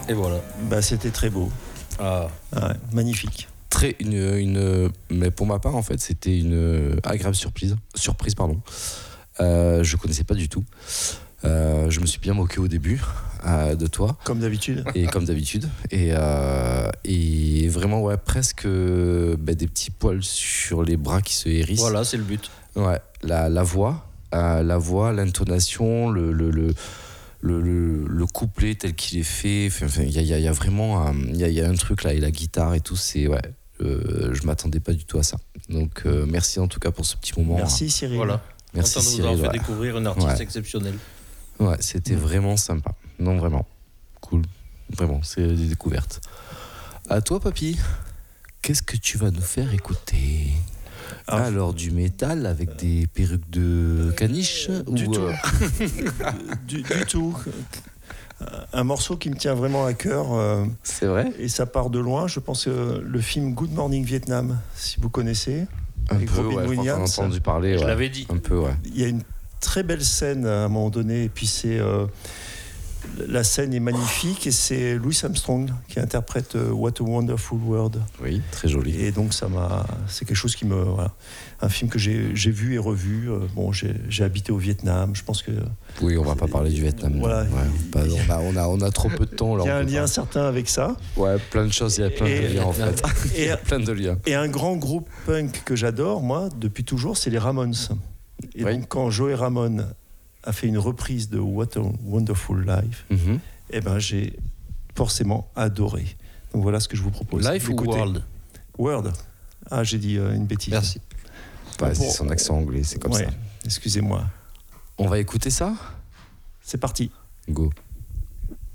Et voilà. Bah, c'était très beau. Ah. Ouais, magnifique. Mais pour ma part, en fait, c'était une agréable surprise, pardon. Je connaissais pas du tout. Je me suis bien moqué au début de toi. Comme d'habitude. Et comme d'habitude. Et vraiment, ouais, presque des petits poils sur les bras qui se hérissent. Voilà, c'est le but. Ouais, la voix, l'intonation, le couplet tel qu'il est fait. Il y a vraiment il y a un truc là, et la guitare et tout, c'est ouais. Je m'attendais pas du tout à ça. Donc merci en tout cas pour ce petit moment. Merci Cyril. Voilà. Merci Content de Cyril. vous avoir fait Ouais. découvrir un artiste Ouais. exceptionnel. Ouais, c'était vraiment sympa. Non, vraiment. Cool. Vraiment, c'est des découvertes. À toi, papy. Qu'est-ce que tu vas nous faire écouter ? Alors, du métal avec des perruques de caniche Du ou tout. Du tout. Un morceau qui me tient vraiment à cœur. C'est vrai ? Et ça part de loin. Je pense que le film Good Morning Vietnam, si vous connaissez, Un avec peu, Robin ouais, je crois qu'on a Williams. entendu parler. Je Ouais. l'avais dit. Un peu, ouais. Il y a une très belle scène à un moment donné, et puis c'est la scène est magnifique, et c'est Louis Armstrong qui interprète What a Wonderful World. Oui, très joli. Et donc c'est quelque chose qui me, voilà, un film que j'ai vu et revu. Bon, j'ai habité au Vietnam. Je pense que Oui, on va pas parler du Vietnam. Voilà. Ouais, on a trop peu de temps. Là, il y a on un peut lien pas. certain avec ça. Ouais, plein de choses. Il y a plein de liens en fait. Et, Plein de liens. et un grand groupe punk que j'adore, moi, depuis toujours, c'est les Ramones. Et Oui. donc, quand Joey Ramone a fait une reprise de What a Wonderful Life, Mhm. eh ben, j'ai forcément adoré. Donc voilà ce que je vous propose. Life ou Écoutez. World? World. Ah, j'ai dit une bêtise. Merci. Ouais, Pour- c'est son accent anglais, c'est comme Ouais, ça. excusez-moi. On va écouter ça ? C'est parti. Go.